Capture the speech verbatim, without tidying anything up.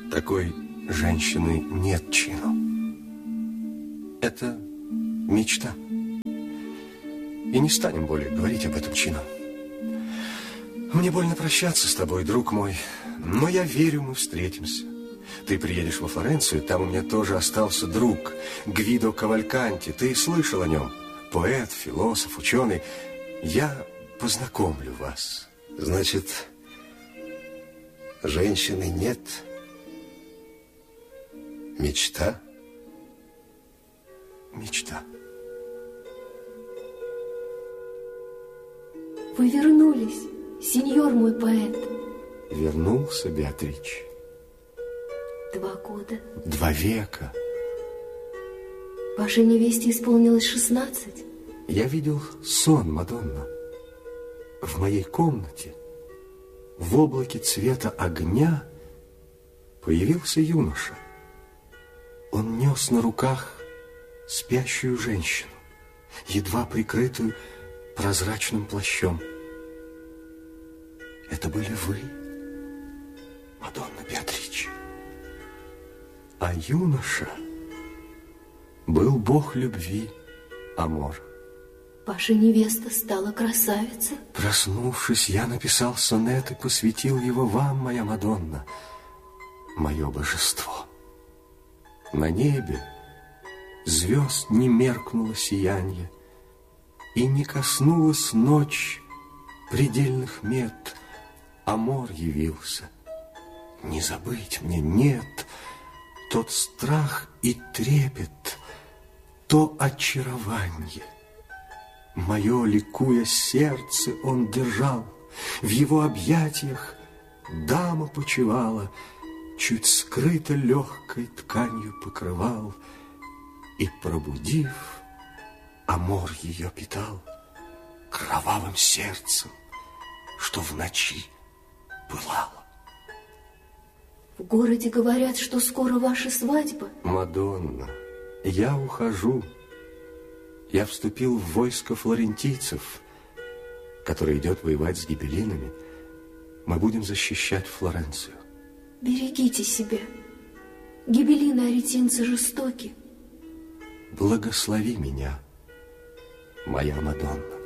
Такой женщины нет чину. Это мечта. И не станем более говорить об этом чину. Мне больно прощаться с тобой, друг мой, но я верю, мы встретимся. Ты приедешь во Флоренцию, там у меня тоже остался друг, Гвидо Кавальканти. Ты слышал о нем? Поэт, философ, ученый. Я познакомлю вас. Значит, женщины нет. Мечта? Мечта. Вы вернулись, сеньор мой поэт. Вернулся, Беатрич. Два года. Два века. Вашей невесте исполнилось шестнадцать. Я видел сон, Мадонна. В моей комнате, в облаке цвета огня, появился юноша. Он нес на руках спящую женщину, едва прикрытую прозрачным плащом. Это были вы, Мадонна Беатрич. А юноша был бог любви, Амор. Ваша невеста стала красавицей. Проснувшись, я написал сонет и посвятил его вам, моя Мадонна, мое божество. На небе звезд не меркнуло сиянье, и не коснулась ночь предельных мет. Амор явился. Не забыть мне, нет, тот страх и трепет, то очарование. Мое, ликуя сердце, он держал. В его объятиях дама почивала, чуть скрыто легкой тканью покрывал, и, пробудив, Амор ее питал кровавым сердцем, что в ночи пылало. В городе говорят, что скоро ваша свадьба. Мадонна, я ухожу. Я вступил в войско флорентийцев, которое идет воевать с гибеллинами. Мы будем защищать Флоренцию. Берегите себя. Гибеллины аретинцы жестоки. Благослови меня, моя Мадонна.